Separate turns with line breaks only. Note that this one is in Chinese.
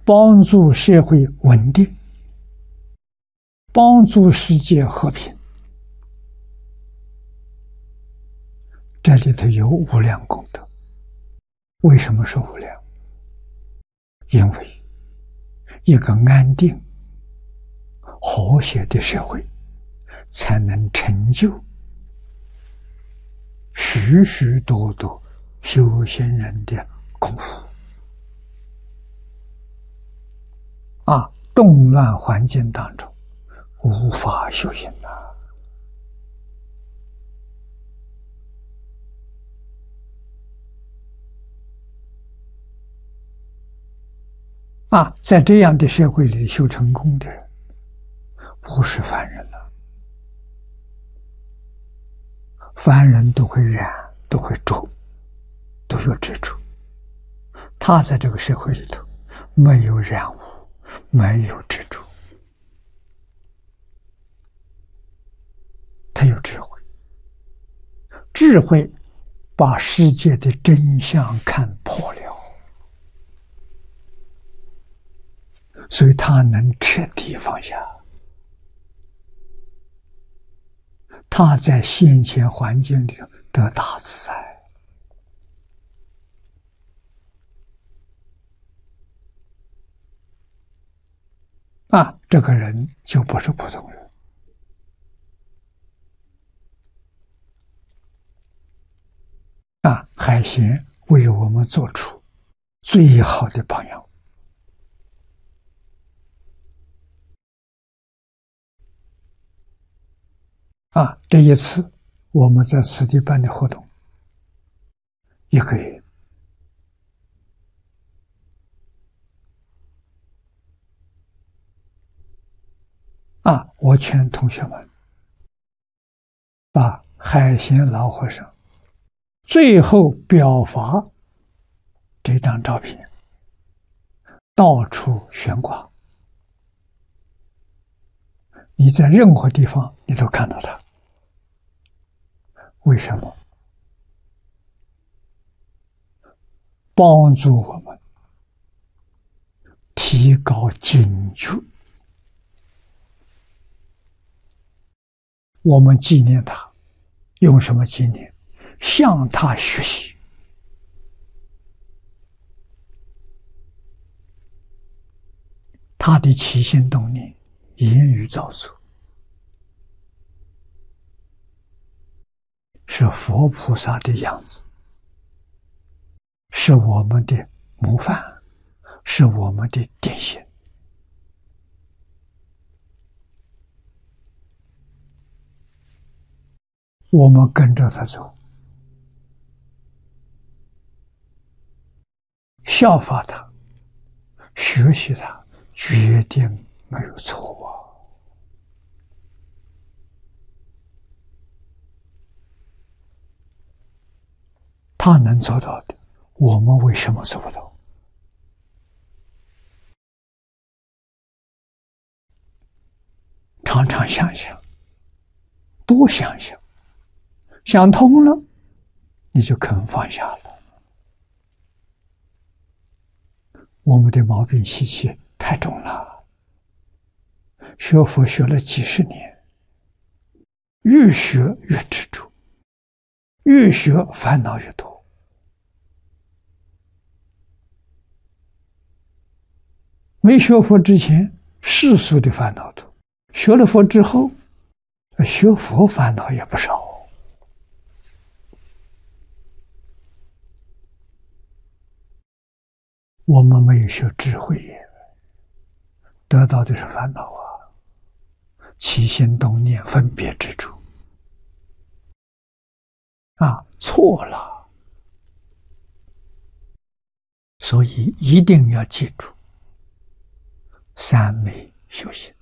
帮助社会稳定，帮助世界和平。这里头有无量功德。为什么是无量？因为一个安定和谐的社会才能成就许许多多修行人的功夫。动乱环境当中无法修行在这样的社会里修成功的人不是凡人了。凡人都会染，都会着，都有执着。他在这个社会里头没有染污，没有执着，他有智慧。智慧把世界的真相看破了，所以他能彻底放下。他在现前环境里得大自在。这个人就不是普通人。海贤为我们做出最好的榜样。这一次我们在此地办的活动1个月，我劝同学们把海贤老和尚最后表法这张照片到处悬挂，你在任何地方你都看到它。为什么？帮助我们提高警觉。我们纪念他，用什么纪念？向他学习。他的起心动念、言语造作，是佛菩萨的样子，是我们的模范，是我们的典型。我们跟着他走，效法他，学习他，绝对没有错他能做到的，我们为什么做不到？常常想想，多想想，想通了，你就肯放下了。我们的毛病习气太重了，学佛学了几十年，越学越执着，越学烦恼越多。没学佛之前，世俗的烦恼多；学了佛之后，学佛烦恼也不少。我们没有学智慧也，得到的是烦恼起心动念、分别执着错了。所以一定要记住三昧修行。